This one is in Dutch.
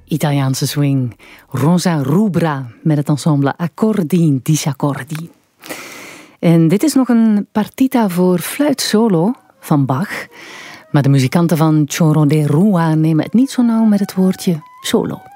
Italiaanse swing. Rosa Rubra met het ensemble Accordi Disaccordi. En dit is nog een partita voor fluit solo van Bach. Maar de muzikanten van Choro de Rua nemen het niet zo nauw met het woordje solo.